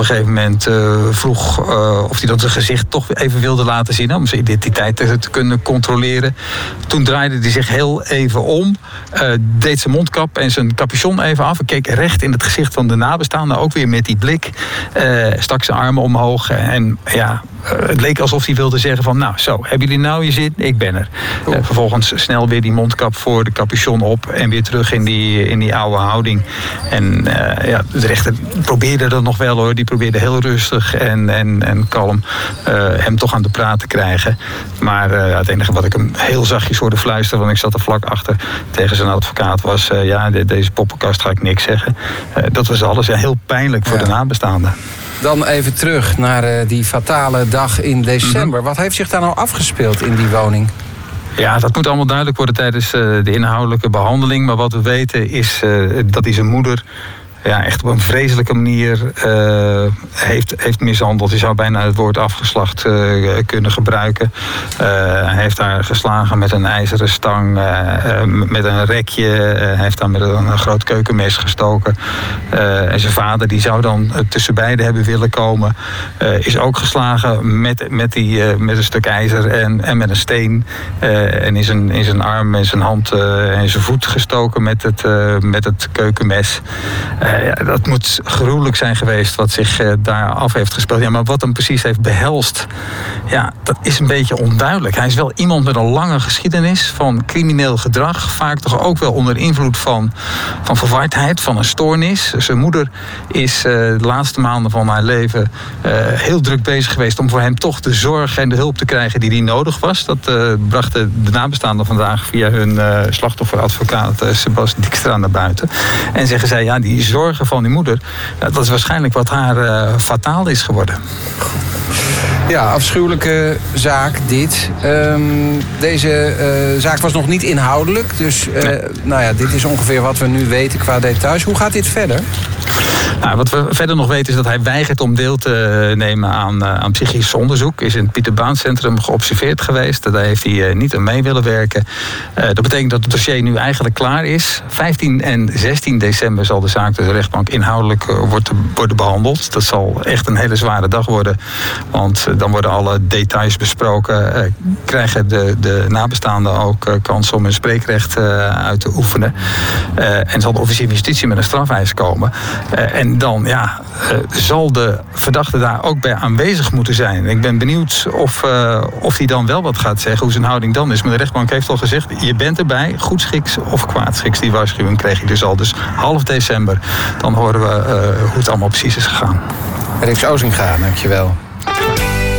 een gegeven moment vroeg of hij dan zijn gezicht toch even wilde laten zien, om zijn identiteit te kunnen controleren. Toen draaide hij zich heel even om, deed zijn mondkap en zijn capuchon even af en keek recht in het gezicht van de nabestaanden, ook weer met die blik, stak zijn armen omhoog en ja, het leek alsof hij wilde zeggen van, nou zo, hebben jullie nou je zin? Ik ben er. Vervolgens snel weer die mondkap voor de capuchon op en weer terug in die oude houding. En de rechter probeerde dat nog wel hoor. Die probeerde heel rustig en kalm hem toch aan de praat te krijgen. Maar het enige wat ik hem heel zachtjes hoorde fluisteren, want ik zat er vlak achter tegen zijn advocaat, was deze poppenkast ga ik niks zeggen. Dat was alles. Ja, heel pijnlijk voor de nabestaanden. Dan even terug naar die fatale dag in december. Wat heeft zich daar nou afgespeeld in die woning? Ja, dat moet allemaal duidelijk worden tijdens de inhoudelijke behandeling. Maar wat we weten is dat hij zijn moeder echt op een vreselijke manier heeft mishandeld. Je zou bijna het woord afgeslacht kunnen gebruiken. Hij heeft haar geslagen met een ijzeren stang, met een rekje. Hij heeft haar met een groot keukenmes gestoken. En zijn vader, die zou dan tussen beiden hebben willen komen, is ook geslagen met een stuk ijzer en met een steen. En in zijn arm en zijn hand en zijn voet gestoken met het keukenmes. Dat moet gruwelijk zijn geweest wat zich daar af heeft gespeeld. Ja, maar wat hem precies heeft behelst, dat is een beetje onduidelijk. Hij is wel iemand met een lange geschiedenis van crimineel gedrag. Vaak toch ook wel onder invloed van verwardheid, van een stoornis. Zijn moeder is de laatste maanden van haar leven heel druk bezig geweest om voor hem toch de zorg en de hulp te krijgen die hij nodig was. Dat brachten de nabestaanden vandaag via hun slachtofferadvocaat Sebas Dijkstra naar buiten. En zeggen zij, die zorgen van die moeder, dat is waarschijnlijk wat haar fataal is geworden. Ja, afschuwelijke zaak dit. Deze zaak was nog niet inhoudelijk. Dus dit is ongeveer wat we nu weten qua details. Hoe gaat dit verder? Nou, wat we verder nog weten is dat hij weigert om deel te nemen aan psychisch onderzoek. Is in het Pieter Baan Centrum geobserveerd geweest. Daar heeft hij niet aan mee willen werken. Dat betekent dat het dossier nu eigenlijk klaar is. 15 en 16 december zal de zaak door de rechtbank inhoudelijk worden behandeld. Dat zal echt een hele zware dag worden. Want dan worden alle details besproken. Krijgen de nabestaanden ook kans om hun spreekrecht uit te oefenen. En zal de officier van justitie met een strafeis komen. En dan zal de verdachte daar ook bij aanwezig moeten zijn. Ik ben benieuwd of hij dan wel wat gaat zeggen, hoe zijn houding dan is. Maar de rechtbank heeft al gezegd, je bent erbij, goedschiks of kwaadschiks. Die waarschuwing kreeg ik dus al. Dus half december, dan horen we hoe het allemaal precies is gegaan. Riks Ozinga, dankjewel.